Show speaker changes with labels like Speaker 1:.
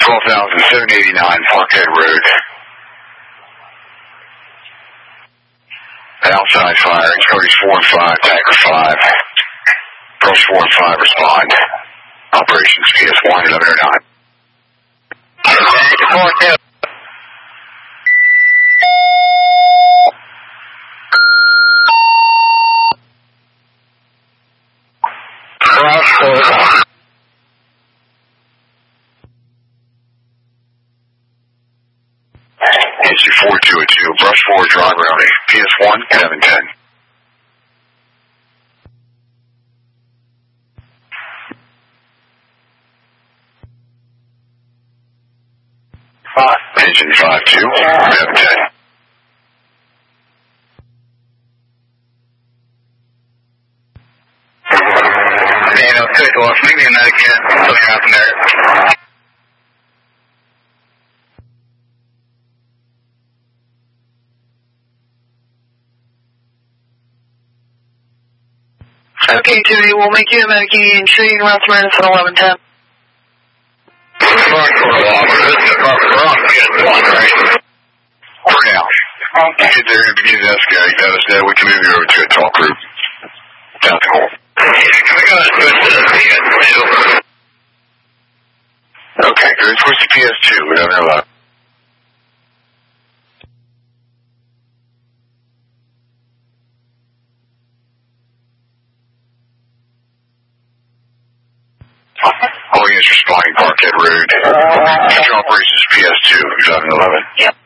Speaker 1: 12,789 Parkhead Road. Outside fire, Cody's 4 and 5, Tanker 5. Girls 4 and 5 respond. Operations PS1 1109. Parkhead. NC 4202, brush forward, drive around PS1 710. Engine 52, 710. Man, I'll take off. Leave me in that again. Something happened there.
Speaker 2: Okay, Judy, we'll make you a Medicaid treating routes minus at 1110.
Speaker 1: For now. You get there and begin to escalate. Let us know. We can move you over to a talk group. Down the hole. Can we go and switch to the PS2? Okay, go and switch to PS2. We don't know that. All units responding Parkhead Road. Future operations PS2, 1111.
Speaker 2: Yep.